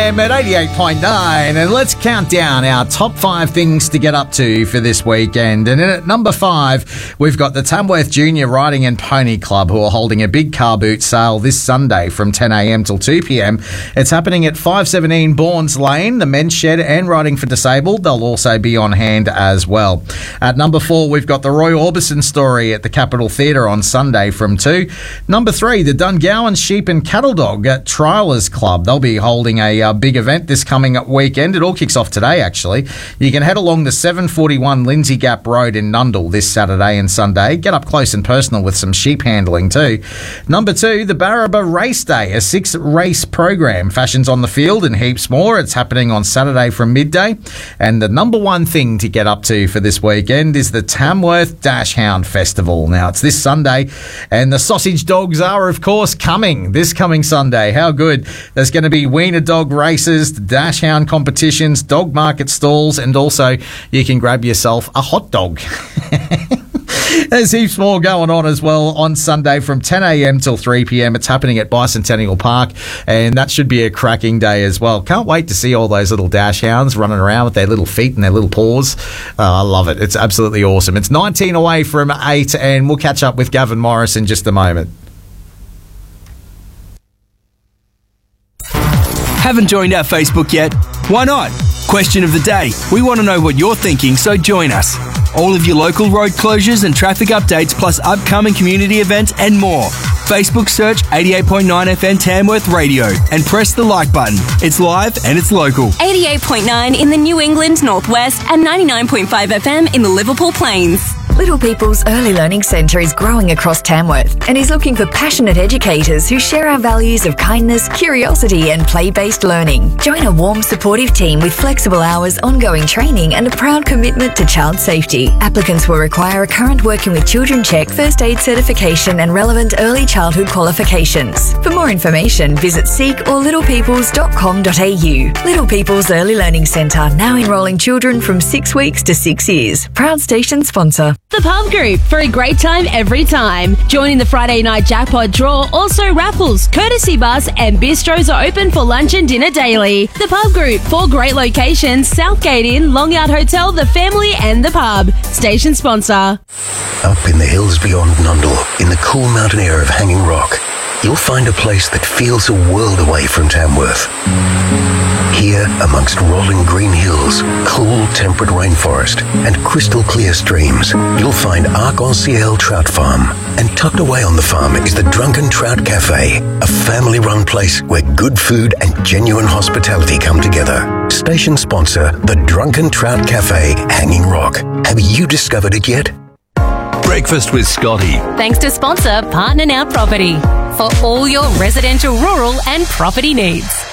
FM at 88.9, and let's count down our top 5 things to get up to for this weekend. And at number 5, we've got the Tamworth Junior Riding and Pony Club, who are holding a big car boot sale this Sunday from 10 a.m. till 2 p.m. It's happening at 517 Bournes Lane, the Men's Shed and Riding for Disabled. They'll also be on hand as well. At number 4, we've got the Roy Orbison Story at the Capitol Theatre on Sunday from 2. Number 3, the Dungowan Sheep and Cattle Dog at Trialers Club. They'll be holding a big event this coming weekend. It all kicks off today, actually. You can head along the 741 Lindsay Gap Road in Nundle this Saturday and Sunday. Get up close and personal with some sheep handling too. Number 2, the Barraba Race Day, a 6-race program. Fashions on the field and heaps more. It's happening on Saturday from midday. And the number 1 thing to get up to for this weekend is the Tamworth Dash Hound Festival. Now, it's this Sunday, and the sausage dogs are, of course, coming this coming Sunday. How good. There's going to be wiener dog races, dash hound competitions, dog market stalls, and also you can grab yourself a hot dog. There's heaps more going on as well on Sunday from 10 a.m. till 3 p.m. It's happening at Bicentennial Park, and that should be a cracking day as well. Can't wait to see all those little dash hounds running around with their little feet and their little paws. I love it. It's absolutely awesome. It's 19 away from 8, and we'll catch up with Gavin Morris in just a moment. Haven't joined our Facebook yet? Why not? Question of the day. We want to know what you're thinking, so join us. All of your local road closures and traffic updates, plus upcoming community events and more. Facebook search 88.9 FM Tamworth Radio and press the like button. It's live and it's local. 88.9 in the New England Northwest and 99.5 FM in the Liverpool Plains. Little People's Early Learning Centre is growing across Tamworth and is looking for passionate educators who share our values of kindness, curiosity and play-based learning. Join a warm, supportive team with flexible hours, ongoing training and a proud commitment to child safety. Applicants will require a current Working with Children check, first aid certification and relevant early childhood qualifications. For more information, visit seek or littlepeoples.com.au. Little People's Early Learning Centre, now enrolling children from 6 weeks to 6 years. Proud station sponsor. The Pub Group, for a great time every time. Joining the Friday night jackpot draw, also raffles, courtesy bus and bistros are open for lunch and dinner daily. The Pub Group, 4 great locations: Southgate Inn, Long Yard Hotel, The Family and The Pub. Station sponsor. Up in the hills beyond Nundle, in the cool mountain air of Hanging Rock, you'll find a place that feels a world away from Tamworth. Here, amongst rolling green hills, cool temperate rainforest, and crystal clear streams, you'll find Arc-en-Ciel Trout Farm. And tucked away on the farm is the Drunken Trout Cafe, a family-run place where good food and genuine hospitality come together. Station sponsor, the Drunken Trout Cafe, Hanging Rock. Have you discovered it yet? Breakfast with Scotty. Thanks to sponsor Partner Now Property for all your residential, rural and property needs.